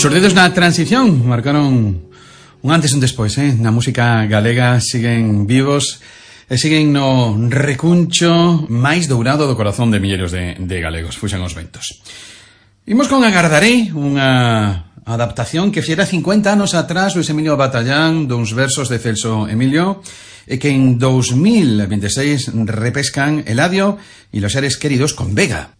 Xurdidos na transición marcaron un antes e un despois, na música galega. Siguen vivos e siguen no recuncho máis dourado do corazón de milleiros de galegos. Fuxan os ventos. Imos con Agardarei, unha adaptación que fixera 50 anos atrás Luis Emilio Batallán duns versos de Celso Emilio e que en 2026 repescan Eladio e los seres queridos con Vega.